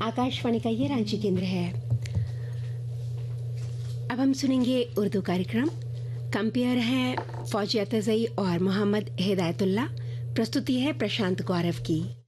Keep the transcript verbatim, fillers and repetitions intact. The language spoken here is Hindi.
आकाशवाणी का ये रांची केंद्र है। अब हम सुनेंगे उर्दू कार्यक्रम। कंपेयर हैं फौजिया तजई और मोहम्मद हिदायतुल्लाह। प्रस्तुति है प्रशांत गौरव की।